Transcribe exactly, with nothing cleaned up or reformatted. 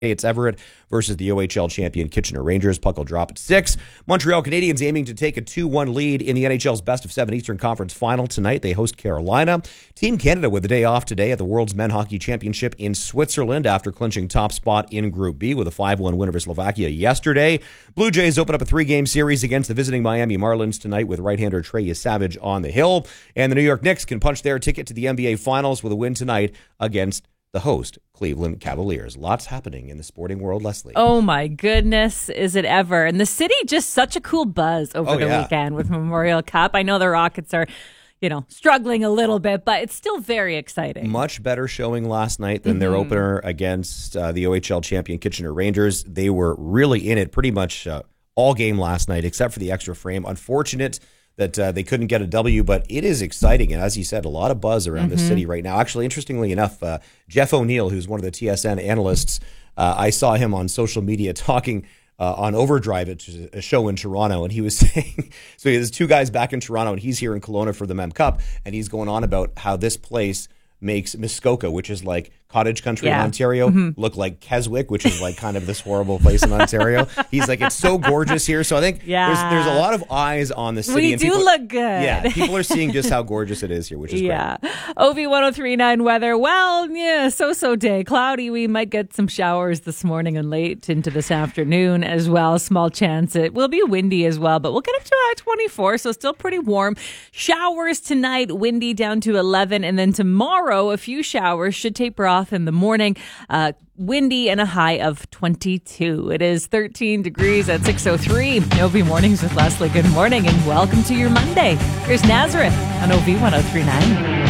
It's Everett versus the O H L champion Kitchener Rangers. Puck will drop at six. Montreal Canadiens aiming to take a two one lead in the N H L's best of seven Eastern Conference final tonight. They host Carolina. Team Canada with a day off today at the World's Men Hockey Championship in Switzerland after clinching top spot in Group B with a five one win over Slovakia yesterday. Blue Jays open up a three-game series against the visiting Miami Marlins tonight with right-hander Trey Savage on the hill. And the New York Knicks can punch their ticket to the N B A Finals with a win tonight against the host, Cleveland Cavaliers. Lots happening in the sporting world, Leslie. Oh, my goodness, is it ever. And the city, just such a cool buzz over oh, the yeah. weekend with Memorial Cup. I know the Rockets are, you know, struggling a little bit, but it's still very exciting. Much better showing last night than mm-hmm. their opener against uh, the O H L champion Kitchener Rangers. They were really in it pretty much uh, all game last night, except for the extra frame. Unfortunate that uh, they couldn't get a W, but it is exciting. And as you said, a lot of buzz around mm-hmm. the city right now. Actually, interestingly enough, uh, Jeff O'Neill, who's one of the T S N analysts, uh, I saw him on social media talking uh, on Overdrive at a show in Toronto, and he was saying, so there's two guys back in Toronto, and he's here in Kelowna for the Mem Cup, and he's going on about how this place makes Muskoka, which is like cottage country yeah. in Ontario, mm-hmm. look like Keswick, which is like kind of this horrible place in Ontario. He's like, it's so gorgeous here. So I think yeah. there's there's a lot of eyes on the city. We and do people, look good. Yeah, people are seeing just how gorgeous it is here, which is yeah. great. O V one oh three point nine weather. Well, yeah, so-so day. Cloudy. We might get some showers this morning and late into this afternoon as well. Small chance it will be windy as well, but we'll get up to uh, twenty-four, so still pretty warm. Showers tonight, windy down to eleven, and then tomorrow a few showers should taper off in the morning. Uh, windy and a high of twenty-two. It is thirteen degrees at six oh three. O V Mornings with Leslie. Good morning and welcome to your Monday. Here's Nazareth on O V one oh three point nine.